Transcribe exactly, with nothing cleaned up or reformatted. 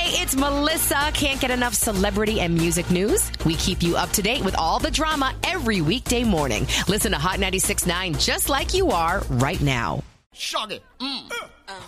Hey, it's Melissa. Can't get enough celebrity and music news? We keep you up to date with all the drama every weekday morning. Listen to Hot ninety-six point nine just like you are right now. Shoggy. Mm. Uh.